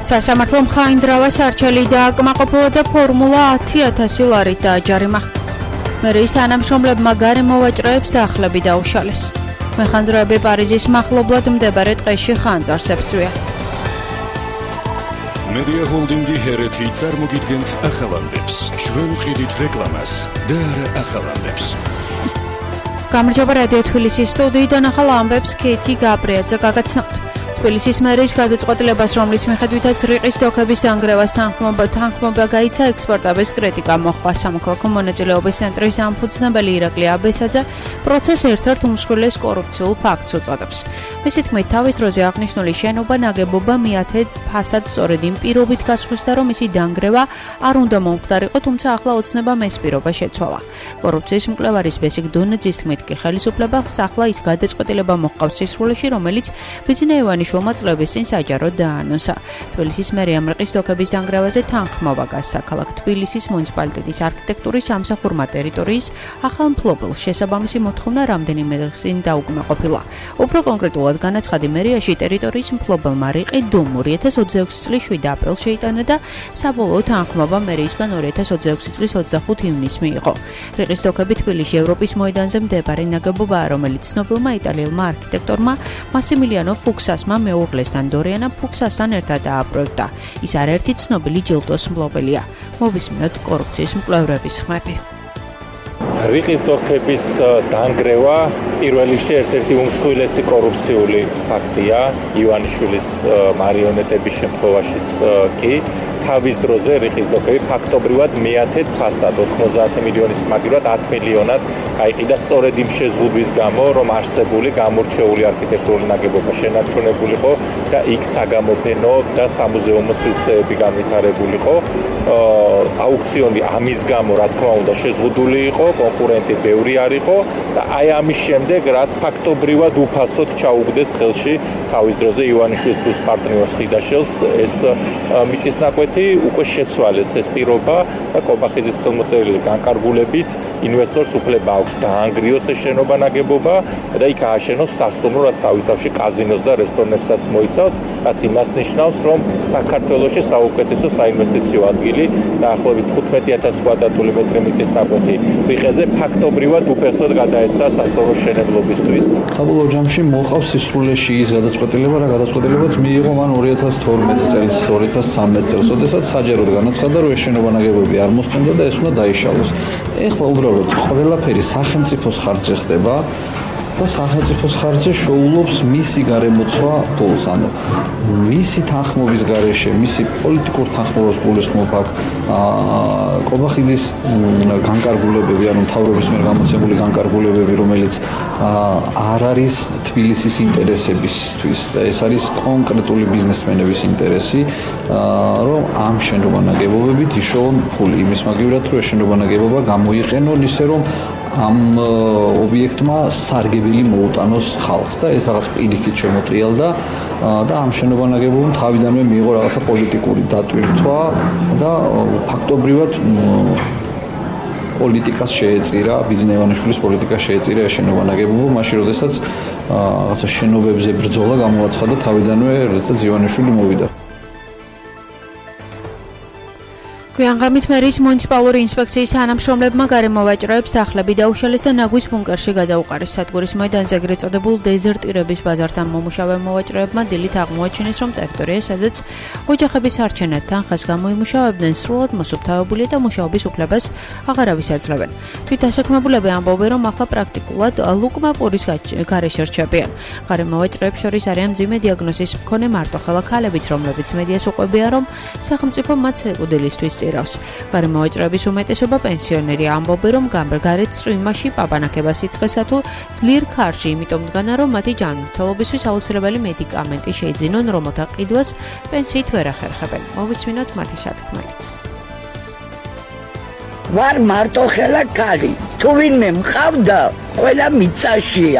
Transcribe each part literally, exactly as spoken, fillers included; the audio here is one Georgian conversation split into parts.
სასამართლომ ხაინდრავას არჩელი დააკმაყოფილა და ფორმულა ათი ათასი ლარით დააჯარიმა. მერის თანამშრომლებმა გარემო ვაჭროებს დახლები დაუშალეს. მეხანძროები პარიზის მახლობლად მდებარე ტყეში ხანძარს ებრძვია. მედია ჰოლდინგი ჰერეთი წარმოგიდგენთ ახალამდებს. ჩვენ ვყიდით რეკლამას და არა ახალამდებს. გამარჯობა რადიო თბილისის სტუდიიდან ახალ ამბებს კეთი გაბრიაძე გაგაცნობთ. თბილისის მერის გადაწყვეტილებას, რომლის მიხედვითაც რიყის დოქების დანგრევას თანხმობა თანხმობა გაიცა ექსპორტების კრიტიკა მოჰყვა. სამოქალაქო მონაწილეობის ცენტრის ამფუძნებელი ირაკლი აბესაძე პროცესს ერთ-ერთ უმსხვილეს კორუფციულ ფაქტს უწოდებს. მისი თქმით, თავის დროზე აღნიშნული შენობა ნაგებობა მეათე ფასად სწორედ იმ პირობით გასხვისდა, რომ მისი დანგრევა არ უნდა მომხდარიყო, თუმცა ახლა ოცნებამ ეს პირობა შეცვალა. კორუფციის მკვლევარის ბესიკ დონეძის თქმით, კი ხელისუფლებას ახლა ის გადაწყვეტილება მოჰყავს სისრულეში, რომელიც ბიძინეევანი შომა წლების წინ საჯაროდ დაანონსა. თბილისის მერია რიყის დოქების დანგრევაზე თანხმობა გასცა ქალაქ თბილისის მუნიციპალიტეტის არქიტექტურის სამსახურმა ტერიტორიის ახალ მფლობელს. შესაბამისი მოთხოვნა რამდენიმე დღის წინ დაუკმაყოფილა. უფრო კონკრეტულად განაცხადი მერიაში ტერიტორიის მფლობელმა რიყი დომ ორი ათას ოცდაექვსი წლის შვიდ აპრილს შეიტანა და საბოლოო თანხმობა მერიისგან ორი ათას ოცდაექვსი წლის ოცდახუთ ივნისს მიიღო. რიყის დოქები თბილისში ევროპის მოედანზე მდებარე ნაგებობაა, რომელიც ცნობილმა იტალიელმა არქიტექტორმა მასიმილიანო ფუქსასმა მეუღლესთან დორიანა ფუქსასთან ერთად დააპროექტა. ის არაერთი ცნობილი ჯილდოს მფლობელია. მოვისმინოთ კორუფციის მკვლევრების ხმები. რიყის დოქების დანგრევა პირველ რიგში ერთ-ერთი უმსხვილესი კორუფციული ფაქტია ივანიშვილის მარიონეტების შემთხვევაშიც კი. თავის დროზე რიყის დოქები ფაქტობრივად მეათედ ფასად ოთხმოცდაათი მილიონის მაგივრად ათი მილიონად გაიყიდა სწორედ იმ შეზღუდვის გამო, რომ არსებული გამორჩეული არქიტექტურული ნაგებობა შენარჩუნებულიყო და იქ საგამოფენო და სამუზეუმო სივრცეები განვითარებულიყო. აუქციონი ამის გამო, რა თქმა უნდა, შეზღუდული იყო, კონკურენტი ბევრი არ იყო და აი ამის შემდეგ, რაც ფაქტობრივად უფასოდ ჩაუგდეს ხელში თავის დროზე ივანიშვილის რუს პარტნიორს ხიდაშელს, ეს მიწისნაკვეთი უკვე შეცვალეს ეს პირობა და კობახიძის ხელმოწერილი განკარგულებით ინვესტორს უფლება აქვს დაანგრიოს ეს შენობა ნაგებობა და იქ ააშენოს სასტუმრო, რაც თავის თავში კაზინოს და რესტორნებსაც მოიცავს, რაც იმას ნიშნავს, რომ საქართველოში საუკეთესო საინვესტიციო ადგილი დაახლოებით თხუთმეტი ათასი კვადრატული მეტრი მიწისნაკვეთი რიყეზე ფაქტობრივად უფასოდ გადაეცა სასტუმროს შენებლობისთვის. საბოლოო ჯამში მოყავს სისრულეში ის გადაწყვეტილება, რა გადაწყვეტილებაც მიიღო მან ორი ათას თორმეტ წელს, ორი ათას ცხრამეტ წელს, როდესაც საჯაროდ განაცხადა, რომ ეს შენობა ნაგებობები არ მოსწონდა და ეს უნდა დაიშალოს. ეხლა უბრალოდ ყველაფერი სახელმწიფოს ხარჯზე ხდება და სახელმწიფოს ხარჯზე შოულობს მისი გარემოცვა ფულს, ანუ მისი თანხმობის გარეშე, მისი პოლიტიკურ თანხმობას გულისხმობ აქ კობახიძის განკარგულებები, ანუ მთავრობის მიერ გამოცემული განკარგულებები, რომელიც არ არის თბილისის ინტერესებისთვის და ეს არის კონკრეტული ბიზნესმენების ინტერესი, რომ ამ შენობა ნაგებობებით იშოვონ ფული იმის მაგივრად, რომ ეს შენობა ნაგებობა გამოიყენონ ისე, რომ ამ ობიექტმა სარგებელი მოუტანოს ხალხს და ეს რაღაც პირიქით შემოტრიალდა და ამ შენობა ნაგებობამ თავიდანვე მიიღო რაღაცა პოლიტიკური დატვირთვა და ფაქტობრივად პოლიტიკას შეეწირა, ბიძინეევანიშვილის პოლიტიკას შეეწირა ეს შენობა ნაგებობა, მაშინ როდესაც რაღაცა შენობებზე ბრძოლა გამოაცხადა თავიდანვე, როდესაც ივანიშვილი მოვიდა. გვიანღამით მერის მუნიციპალური ინსპექციის თანამშრომლებმა გარემო ვაჭროებს დახლები დაუშალეს და ნაგვის ბუნკერში გადაუყარეს. სადგურის მოედანზე ეგრეთ წოდებულ დეზერტირების ბაზართან მომუშავე მოვაჭროებმა დილით აღმოაჩინეს, რომ ტერიტორია, სადაც ოჯახების არჩენად თანხას გამოიმუშავებდნენ, სრულად მოსუფთავებულია და მუშაობის უფლებას აღარავის აძლევენ. თვითდასაქმებულები ამბობენ, რომ ახლა პრაქტიკულად ლუკმა პურის გარეშე რჩებიან. გარემო ვაჭროებს შორის არიან მძიმე დიაგნოზის მქონე მარტოხელა ქალებიც, რომლებიც მედიას უყვებიან, რომ სახელმწიფო მათ უდელისთვის გარემო ვაჭროების უმეტესობა პენსიონერია, ამბობენ, რომ გარეთ წვიმაში პაპანაკებას იწყესა თუ ძლიერ ქარში, იმიტომ დგანა, რომ მათი ჯანმრთელობისთვის აუცილებელი მედიკამენტი შეიძინონ, რომელთა ყიდვას პენსიით ვერ ახერხებენ. მოვისმინოთ მათი სათქმელიც. ვარ მარტოხელა ქალი, თუ ვინმე მყავდა, ყველა მიწაშია.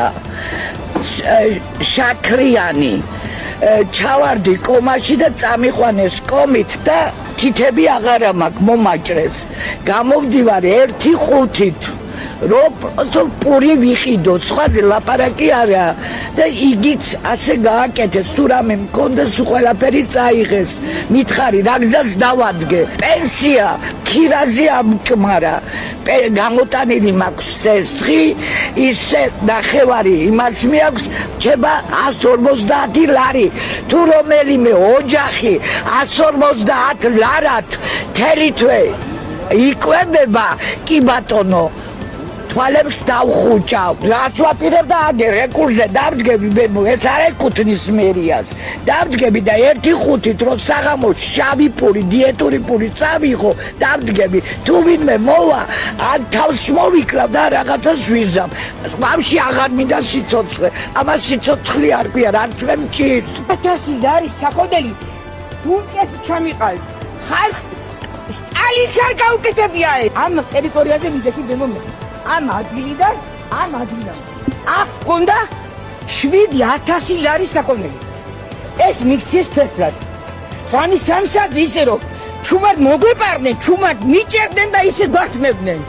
შაქრიანი ჩავარდი კომაში და წამიყვანეს კომით და თითები აღარა მაქვს მომაჭრეს. გამოვდივარ ერთი ხუთით. რომ პური ვიყიდო, სხვაზე ლაპარაკი არა და იგიც ასე გააკეთეს, თუ რამე მქონდეს ყველაფერი წაიღეს. მითხარი რა გზას დავადგე? პენსია ქირაზე ამკმარა. გამოტანილი მაქვს ცესხი, ისე ნახევარი იმას მიაქვს, რჩება ას ორმოცდაათი ლარი. თუ რომელიმე ოჯახი ას ორმოცდაათ ლარად მთელი თვე იკვებება, კი ბატონო, თვალებს დავხუჭავ. რაც ვაპირებ და აგერ რეკურზე დავდგები, ეს არ ეკუთვნის მერიას. დავდგები და ერთი ხუთით რო საღამოს შავი პური, დიეტური პური წავიღო, დავდგები. თუ ვინმე მოვა, ან თავს მოვიკლავ და რაღაცას ვიზამ. ბავში აღარ მინდა სიცოცხლე. ამას სიცოცხლე არ ქვია, რაც მე მჭირს. ათასი არის საკოდელი. ბუნკეს ჩამიყალთ. ხალხ სტალინს არ გაუკეთებია. ამ ტერიტორიაზე მიდექი ბემომე. ამ ადგილიდან, ამ ადგილიდან. აქ გონდა შვიდი ათასი ლარი საკონელი. ეს მიქცეს ფერფლად. ხანი სამსაძი ისე რომ ჩუმად მოგვეპარდნენ, ჩუმად მიჭერდნენ და ისე გვართმევდნენ.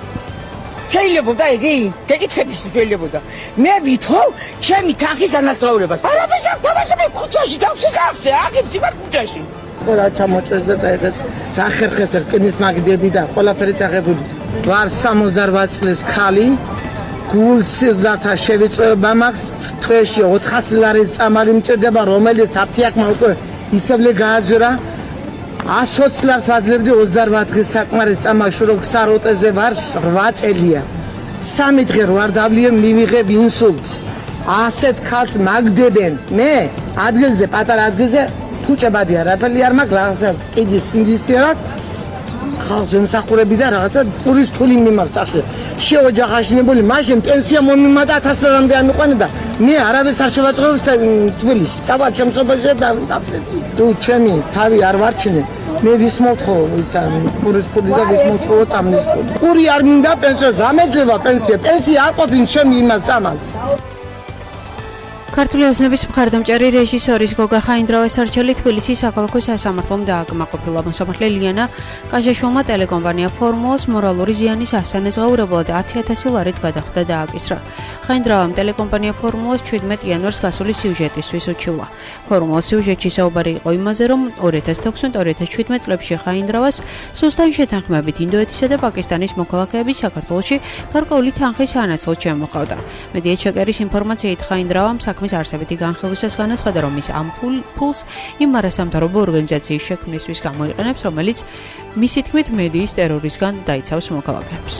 შეიძლებოდა იგი, გეკითხები შეიძლებოდა. მე ვითხოვ ჩემი თანხის ანასწრავლებას. არაფერს არ თამაშობ ქუჩაში, დავსახსე, აღებს იმარ ქუჩაში. ყველა ჩამოჭრეს და წაიღეს დახერხეს რკინის მაგდები და ყველაფერი წაღებული. ვარ სამოცდაოთხ წლის ქალი, გულსიზრათა შევიწევება მაქვს, თვეში ოთხასი ლარის წამალი მჭირდება, რომელიც აფთიაქმა უკვე ისევლე გააძვირა. ას ოცი ლარს ვაძლევდი ოცდაოთხ დღის საკმარის წამალში, რომ ქსაროტეზე ვარ რვა წელია. სამი დღე რო არ დავლიე, მივიღებ ინსულტს. ასეთ ქალს მაგდებენ. მე ადგილზე, პატარა ადგილზე ფუჭებადი არაფერი არ მაქვს, რაღაცას კიდის სინდისიერად ხალხს ვემსახურები და რაღაცა პურის ფული მიმართ სახში. შეოჯახაშინებული, მაშინ პენსია მომიმატა ათას ლარამდე ამიყვანა. მე არავის არ შევაწყვეტ თბილისში. წავალ ჩემსობაში და თუ ჩემი თავი არ ვარჩინე, მე ვის მოთხოვ ისა პურის ფული და ვის მოთხოვ წამლის ფული. პური არ მინდა პენსიას, ამეძლება პენსია. პენსია აყოფინ ჩემი იმას წამალს. ქართული ოცნების მხარდამჭერი რეჟისორის გოგა ხაინდრავას არჩელი თბილისის საქალაქო სასამართლომ დააკმაყოფილა. მოსამართლე ლიანა კაჟაშვილმა ტელეკომპანია ფორმულას მორალური ზიანის ასანაზღაურებლად ათი ათასი ლარით გადახდა და დააკისრა. ხაინდრავამ ტელეკომპანია ფორმულას ჩვიდმეტ იანვარს გასული სიუჟეტისთვის უჩივლა. ფორმულას სიუჟეტში საუბარი იყო იმაზე, რომ ორი ათას თექვსმეტ ორი ათას შვიდმეტ წლებში ხაინდრავას სუსტან შეთანხმებით ინდოეთისა და პაკისტანის მოქალაქეები საქართველოში გარკვეული თანხის ანაცვლოდ შემოხავდა. მედია ჩეკერის ინფორმაციით ხაინდრავამ საქმის არსებითი განხილვისას განაცხადა, რომ ის ამ ფულს იმ არასამთავრობო ორგანიზაციის შექმნისთვის გამოიყენებს, რომელიც მისი თქმით მედიის ტერორისგან დაიცავს მოქალაქეებს.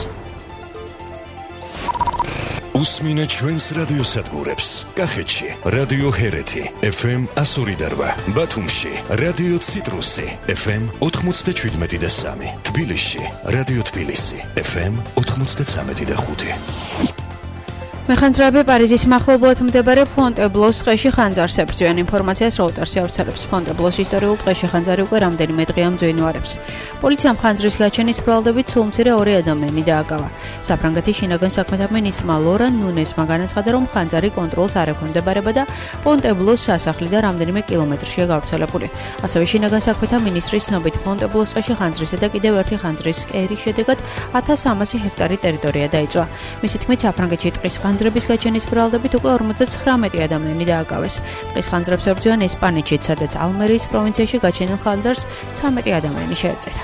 უსმინე ჩვენს რადიოსადგურებს. კახეთში რადიო ჰერეთი ეფ ემ ასორი და რვა, ბათუმში რადიო ციტრუსი ეფ ემ ოთხმოცდაშვიდმეტი და სამი, თბილისში რადიო თბილისი ეფ ემ ოთხმოცდაცამეტი და ხუთი. მეხანძრეები პარიზის მახლობლად მდებარე ფონტებლოს ტყეში ხანძარს ებრძვიან. ინფორმაციას როუტერსი ავრცელებს. ფონტებლოს ისტორიულ ტყეში ხანძარი უკვე რამდენიმე დღე ამძვინვარებს. პოლიციამ ხანძრის გაჩენის ბრალდებით სულმცირე ორი ადამიანი დააკავა. საფრანგეთის შინაგან საქმეთა მინისტრმა ლორან ნუნესმა განაცხადა, რომ ხანძარი კონტროლს არ ექვემდებარება და ფონტებლოს სასახლიდან რამდენიმე კილომეტრშია გავრცელებული. ასევე შინაგან საქმეთა მინისტრის ცნობით ფონტებლოს ტყეში ხანძრისა და კიდევ ერთი ხანძრის კერის შედეგად ათას სამასი ჰექტარი ტერიტორია დაიწვა. მისი თქმით, საფრანგეთში ტყის ხანძრების გაჩენის ბრალდებით უკვე ორმოცდათხრამეტი ადამიანი დააკავეს. ტყის ხანძრებს ებრძვიან ესპანეთშიც, სადაც ალმერიის პროვინციაში გაჩენილ ხანძარს ცამეტი ადამიანი შეეწერა.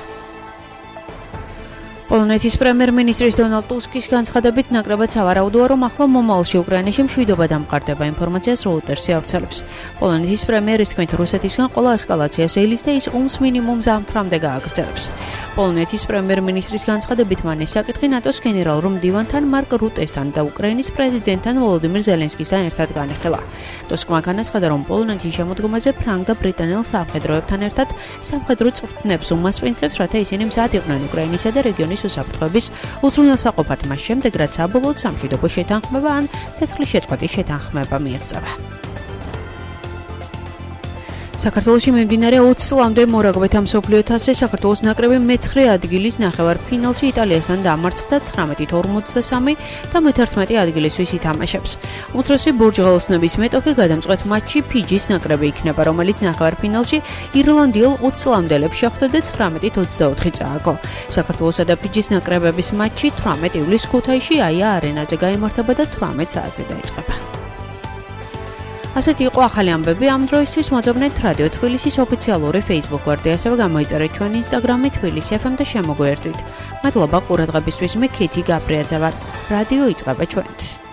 პოლონეთის პრემიერ-მინისტრის დონალდ ტუსკის განცხადებით ნაკლებად სავარაუდოა, რომ ახლა მომავალში უკრაინაში მშვიდობა დამყარდება. ინფორმაციას როუტერსი ავრცელებს. პოლონეთის პრემიერის თქმით, რუსეთისგან ყველა ესკალაციას ელის და ის ომს მინიმუმ ზამთრამდე გააგრძელებს. პოლონეთის პრემიერ-მინისტრის განცხადებით მან ეს საკითხი ნატოს გენერალურ მდივანთან მარკ რუტესთან და უკრაინის პრეზიდენტთან ვოლოდიმირ ზელენსკისთან ერთად განეხილა. ტუსკმა განაცხადა, რომ პოლონეთის შემოდგომაზე ფრანგ და ბრიტანელ სამხედროებთან ერთად სამხედრო წვრთნებს უმასპინძლებს, რათა ისინი მზად იყვნენ უკრაინისა და რეგიონის უსაფრთხოების უზრუნველსაყოფად მას შემდეგ, რაც საბოლოოდ სამშვიდობო შეთანხმება ან ცეცხლის შეწყვეტის შეთანხმება მიიღწევა. საქართველოში მიმდინარე ოცი წლამდე მორაგბეთა მსოფლიო თასზე საქართველოს ნაკრები მეცხრე ადგილის ნახევარფინალში იტალიასთან დამარცხდა ცხრამეტით ორმოცდასამი და მეთერთმეტი ადგილისთვის ითამაშებს. უმცროსი ბურჯღელოსნების მეტოქი გადამწყვეტ მატჩი ფიჯის ნაკრები იქნება, რომელიც ნახევარფინალში ირლანდიელ ოცი წლამდელებს შეხვდა და ცხრამეტით ოცდაოთხი წააგო. საქართველოსა და ფიჯის ნაკრებების მატჩი თვრამეტ ივლისს ქუთაისში აია არენაზე გაიმართება და თვრამეტ საათზე დაიწყება. ასეთი იყო ახალი ამბები ამ დროისთვის. მოძებნეთ რადიო თბილისის ოფიციალური Facebook გვერდი, ასევე გამოიწერეთ ჩვენ Instagram-ი თბილისი ეფ ემ და შემოგვიერთვით. მადლობა ყურადღებისთვის. მე ქეთი გაბრიაძე ვარ. რადიო იწყება ჩვენით.